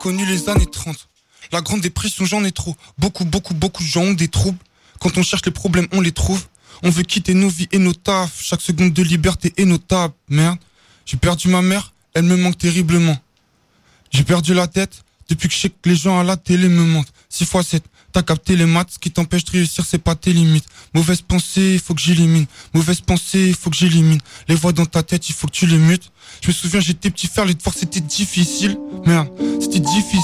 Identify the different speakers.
Speaker 1: Connu les années 30. La grande dépression, j'en ai trop. Beaucoup de gens ont des troubles. Quand on cherche les problèmes, on les trouve. On veut quitter nos vies et nos tafs. Chaque seconde de liberté est notable. Merde, j'ai perdu ma mère, elle me manque terriblement. J'ai perdu la tête depuis que je sais que les gens à la télé me mentent. 6x7, t'as capté les maths. Ce qui t'empêche de réussir, c'est pas tes limites. Mauvaise pensée, il faut que j'élimine. Mauvaise pensée, il faut que j'élimine. Les voix dans ta tête, il faut que tu les mutes. Je me souviens, j'étais petit, faire les devoirs, c'était difficile. Merde, c'était difficile.